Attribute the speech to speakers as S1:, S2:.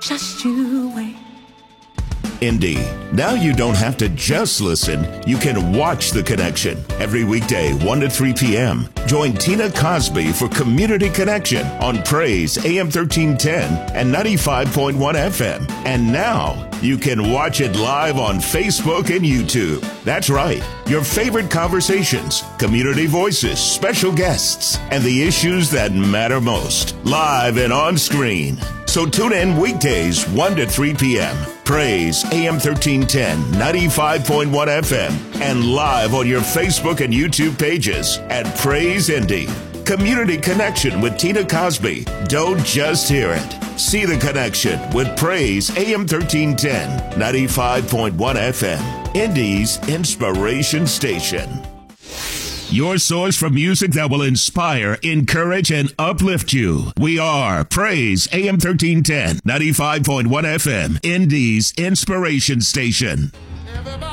S1: Just you wait.
S2: Indy. Now you don't have to just listen. You can watch The Connection every weekday, 1 to 3 p.m. Join Tina Cosby for Community Connection on Praise AM 1310 and 95.1 FM. And now you can watch it live on Facebook and YouTube. That's right. Your favorite conversations, community voices, special guests, and the issues that matter most. Live and on screen. So tune in weekdays, 1 to 3 p.m. Praise AM 1310, 95.1 FM, and live on your Facebook and YouTube pages at Praise Indy. Community Connection with Tina Cosby. Don't just hear it. See The Connection with Praise AM 1310, 95.1 FM. Indy's Inspiration Station. Your source for music that will inspire, encourage, and uplift you. We are Praise AM 1310, 95.1 FM, Indy's Inspiration Station.